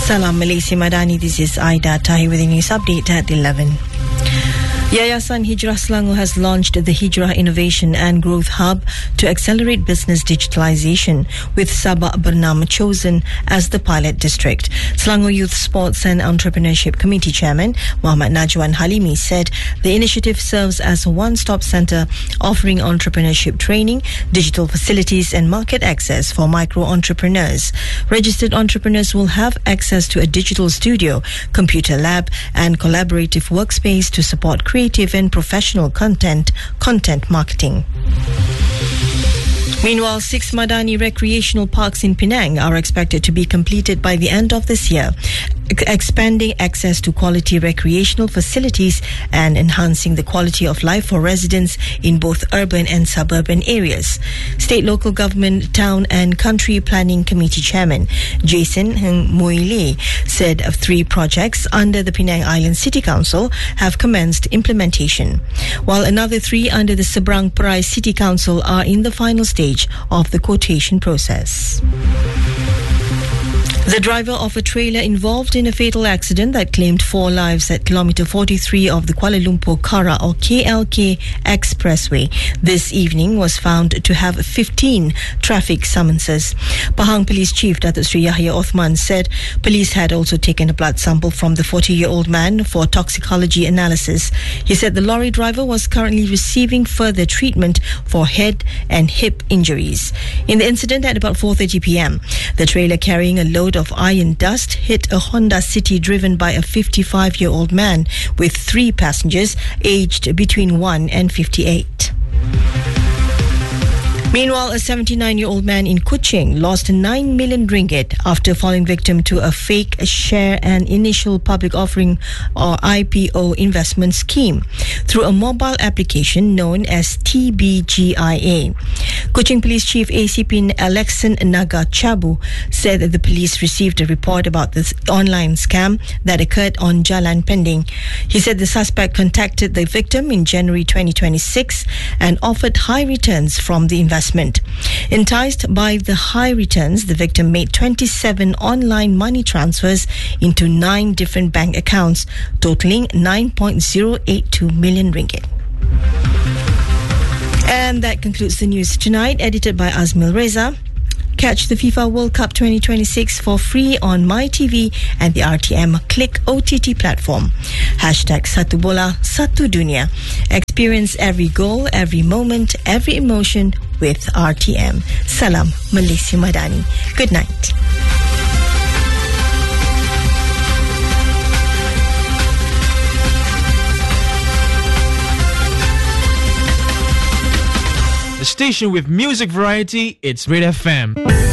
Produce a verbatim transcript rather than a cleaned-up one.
Salam Malaysia Madani, this is Aida Tahi with a news update at eleven. Yayasan Hijrah Selangor has launched the Hijrah Innovation and Growth Hub to accelerate business digitalization, with Sabah Bernam chosen as the pilot district. Selangor Youth Sports and Entrepreneurship Committee Chairman Muhammad Najwan Halimi said the initiative serves as a one-stop center offering entrepreneurship training, digital facilities and market access for micro-entrepreneurs. Registered entrepreneurs will have access to a digital studio, computer lab and collaborative workspace to support creative and professional content, content marketing. Meanwhile, six Madani recreational parks in Penang are expected to be completed by the end of this year, expanding access to quality recreational facilities and enhancing the quality of life for residents in both urban and suburban areas. State Local Government Town and Country Planning Committee Chairman Jason Heng Mui Lee said of three projects under the Penang Island City Council have commenced implementation, while another three under the Seberang Perai City Council are in the final stage of the quotation process. The driver of a trailer involved in a fatal accident that claimed four lives at kilometre forty-three of the Kuala Lumpur-Kara or K L K Expressway this evening was found to have fifteen traffic summonses. Pahang Police Chief Datuk Sri Yahya Othman said police had also taken a blood sample from the forty-year-old man for toxicology analysis. He said the lorry driver was currently receiving further treatment for head and hip injuries. In the incident at about four thirty p.m, the trailer carrying a load of iron dust hit a Honda City driven by a fifty-five-year-old man with three passengers aged between one and fifty-eight. Meanwhile, a seventy-nine-year-old man in Kuching lost nine million ringgit after falling victim to a fake share and initial public offering or I P O investment scheme through a mobile application known as T B G I A. Kuching Police Chief A C P Alexan Naga Chabu said that the police received a report about this online scam that occurred on Jalan Pending. He said the suspect contacted the victim in January twenty twenty-six and offered high returns from the investment. Enticed by the high returns, the victim made twenty-seven online money transfers into nine different bank accounts, totaling nine point zero eight two million ringgit. And that concludes the news tonight, edited by Azmil Reza. Catch the FIFA World Cup twenty twenty-six for free on MyTV and the R T M Click O T T platform. Hashtag Satu Bola, Satu Dunia. Experience every goal, every moment, every emotion with R T M. Salam Malaysia Madani. Good night. The station with music variety, it's Red F M.